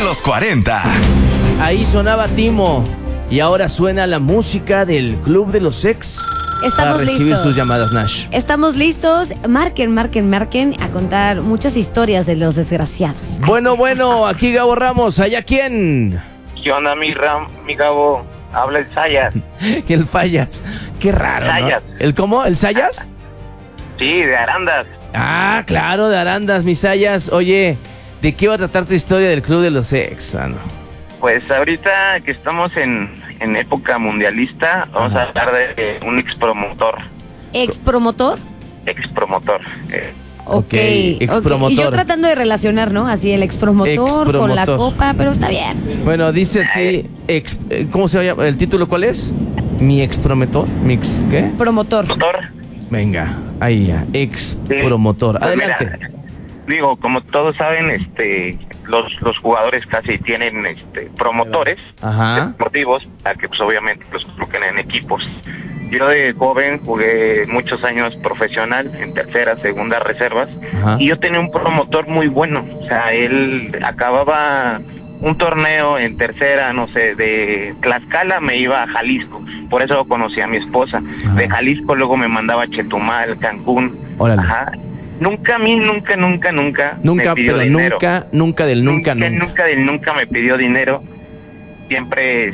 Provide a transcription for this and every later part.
los 40. Ahí sonaba Timo y ahora suena la música del Club de los Ex. Estamos para recibir listos. sus llamadas, Nash. Estamos listos. Marquen a contar muchas historias de los desgraciados. Bueno, aquí Gabo Ramos. ¿Allá quién? ¿Qué onda, mi Gabo? Habla el Sayas. El Fallas. Qué raro, Sayas. ¿no? ¿El cómo? ¿El Sayas? Sí, de Arandas. Ah, claro, de Arandas, mis Sayas. Oye, ¿de qué va a tratar tu historia del Club de los Ex, mano? Pues ahorita que estamos en época mundialista, vamos a hablar de un expromotor. ¿Expromotor? Expromotor. Ok, expromotor. Y yo tratando de relacionar, ¿no? Así el expromotor con la copa, pero está bien. Bueno, dice así, ¿cómo se llama? ¿El título cuál es? ¿Mi expromotor? ¿Qué? Promotor. Promotor. Venga, ahí ya, expromotor. Pues Adelante. mira, digo, como todos saben, los jugadores casi tienen promotores deportivos, a que pues obviamente los coloquen en equipos. Yo de joven jugué muchos años profesional en tercera, segunda reservas. Y yo tenía un promotor muy bueno. O sea, él acababa un torneo en tercera, no sé, de Tlaxcala me iba a Jalisco. Por eso conocí a mi esposa. De Jalisco luego me mandaba a Chetumal, Cancún. Órale. Nunca a mí, nunca Nunca, me pidió pero dinero. nunca Nunca me pidió dinero. Siempre,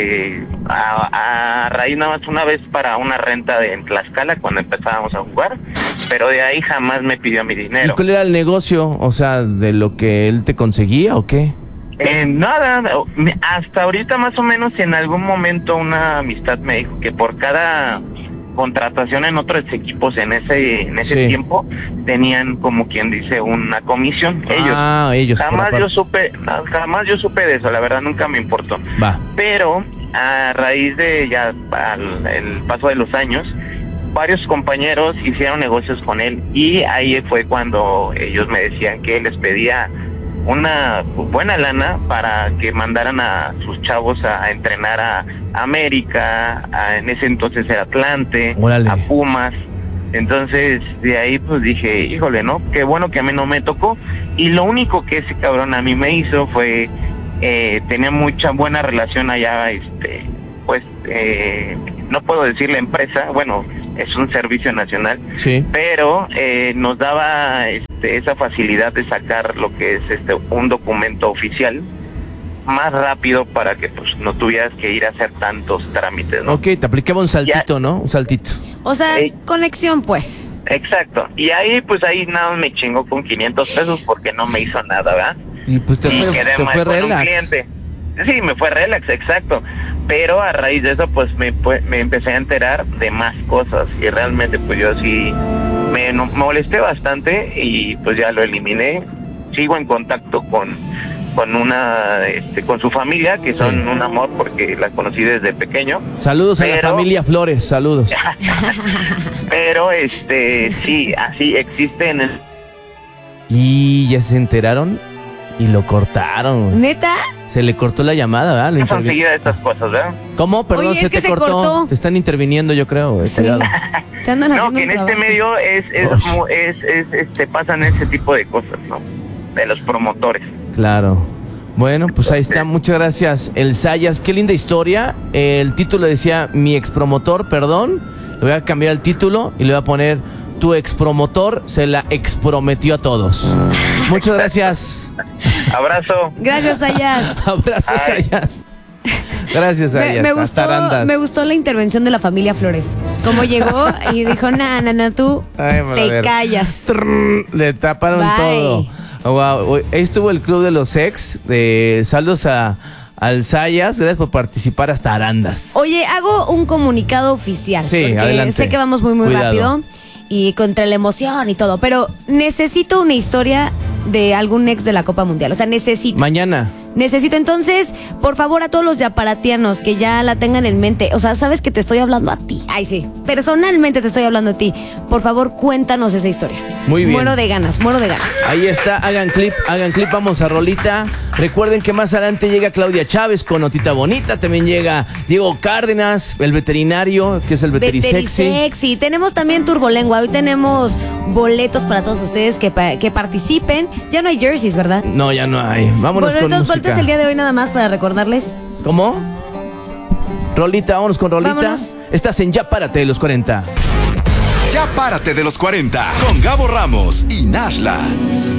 a raíz nada más una vez para una renta en Tlaxcala cuando empezábamos a jugar, pero de ahí jamás me pidió mi dinero. ¿Y cuál era el negocio? O sea, ¿de lo que él te conseguía o qué? Nada, hasta ahorita más o menos en algún momento una amistad me dijo que por cada contratación en otros equipos en ese tiempo tenían, como quien dice, una comisión. Ellos jamás yo supe de eso, la verdad nunca me importó. Pero a raíz de ya el paso de los años, varios compañeros hicieron negocios con él y ahí fue cuando ellos me decían que él les pedía una buena lana para que mandaran a sus chavos a entrenar a América, en ese entonces era Atlante, ¡Órale! A Pumas. Entonces de ahí pues dije, híjole, ¿no? Qué bueno que a mí no me tocó. Y lo único que ese cabrón a mí me hizo fue tenía mucha buena relación allá, no puedo decir la empresa, bueno, es un servicio nacional, pero nos daba esa facilidad de sacar lo que es un documento oficial más rápido para que pues no tuvieras que ir a hacer tantos trámites, ¿no? Ok, te aplicaba un saltito, ¿no? Un saltito. O sea, conexión, pues. Exacto. Y ahí nada me chingó con 500 pesos porque no me hizo nada, ¿verdad? Y pues te fue relax. Un cliente. Sí, me fue relax, exacto. Pero a raíz de eso, pues me empecé a enterar de más cosas. Y realmente, pues yo sí me molesté bastante y pues ya lo eliminé. Sigo en contacto con su familia, que son un amor porque la conocí desde pequeño. Saludos a la familia Flores, saludos. Pero sí, así existen. Y ya se enteraron y lo cortaron. ¿Neta? Se le cortó la llamada, ¿verdad? No son seguidas estas cosas, ¿verdad? ¿Cómo? Perdón, Oye, se cortó. Te están interviniendo, yo creo. Sí. Se andan haciendo que en un este medio pasan ese tipo de cosas, ¿no? De los promotores. Claro. Bueno, pues ahí está. Muchas gracias, el Sayas. Qué linda historia. El título decía mi expromotor, perdón. Le voy a cambiar el título y le voy a poner tu expromotor se la exprometió a todos. Muchas gracias. Abrazo. Gracias, Sayas. Abrazo, Sayas. Gracias, Sayas. Me gustó la intervención de la familia Flores. Cómo llegó y dijo, nana, tú te callas. Le taparon todo. Wow. Ahí estuvo el Club de los Ex. Saludos al Sayas. Gracias por participar hasta Arandas. Oye, hago un comunicado oficial. Sí, porque adelante. sé que vamos muy rápido y contra la emoción y todo, pero necesito una historia de algún ex de la Copa Mundial. O sea, necesito. Mañana. Necesito, entonces, por favor, a todos los yaparatianos que ya la tengan en mente. O sea, sabes que te estoy hablando a ti. Ay, sí. Personalmente te estoy hablando a ti. Por favor, cuéntanos esa historia. Muy bien. Muero de ganas. Ahí está, hagan clip, vamos a rolita. Recuerden que más adelante llega Claudia Chávez con notita bonita. También llega Diego Cárdenas, el veterinario, que es el Veterisexy. Tenemos también Turbolengua. Hoy tenemos boletos para todos ustedes que participen. Ya no hay jerseys, ¿verdad? No, ya no hay. Vámonos con música. Boletos el día de hoy nada más para recordarles. ¿Cómo? Rolita, vámonos con Rolita. Vámonos. Estás en Ya Párate de los 40. Ya Párate de los 40 con Gabo Ramos y Nashla.